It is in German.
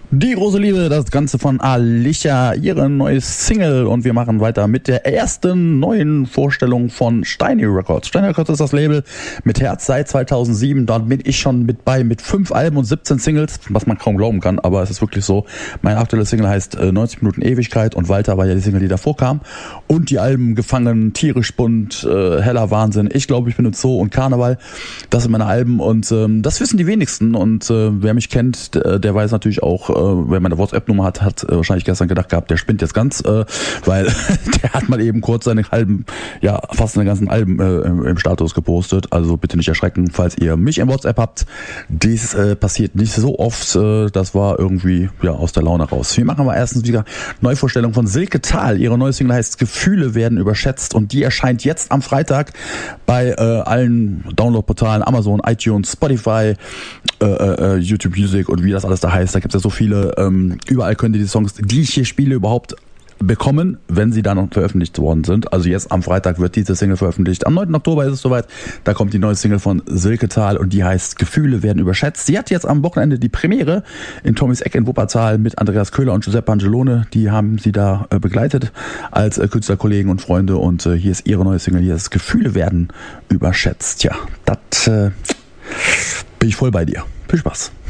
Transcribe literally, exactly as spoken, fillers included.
Die große Liebe, das Ganze von Alicia, ihre neue Single, und wir machen weiter mit der ersten neuen Vorstellung von Steiny Records. Steiny Records ist das Label mit Herz seit zweitausendsieben, dort bin ich schon mit bei mit fünf Alben und siebzehn Singles, was man kaum glauben kann, aber es ist wirklich so. Mein aktuelle Single heißt äh, neunzig Minuten Ewigkeit und Walter war ja die Single, die davor kam, und die Alben Gefangen, Tierisch bunt, äh, Heller Wahnsinn, Ich glaube, ich bin im Zoo und Karneval, das sind meine Alben, und ähm, das wissen die wenigsten, und äh, wer mich kennt, der, der weiß natürlich auch, äh, wer meine WhatsApp-Nummer hat, hat äh, wahrscheinlich gestern gedacht gehabt, der spinnt jetzt ganz, äh, weil der hat mal eben kurz seine halben, ja, fast seine ganzen Alben äh, im, im Status gepostet. Also bitte nicht erschrecken, falls ihr mich im WhatsApp habt. Dies äh, passiert nicht so oft. Äh, das war irgendwie ja aus der Laune raus. Wir machen aber erstens wieder Neuvorstellung von Silke Thal. Ihre neue Single heißt Gefühle werden überschätzt, und die erscheint jetzt am Freitag bei äh, allen Download-Portalen, Amazon, iTunes, Spotify, äh, äh, YouTube Music und wie das alles da heißt. Da gibt es ja so viele. Ähm, überall könnt ihr die Songs, die ich hier spiele, überhaupt bekommen, wenn sie dann noch veröffentlicht worden sind. Also jetzt am Freitag wird diese Single veröffentlicht. Am neunten Oktober ist es soweit. Da kommt die neue Single von Silke Thal, und die heißt Gefühle werden überschätzt. Sie hat jetzt am Wochenende die Premiere in Tommys Eck in Wuppertal mit Andreas Köhler und Giuseppe Angelone. Die haben sie da äh, begleitet als äh, Künstlerkollegen und Freunde, und äh, hier ist ihre neue Single. Hier ist Gefühle werden überschätzt. Ja, das äh, bin ich voll bei dir. Viel Spaß.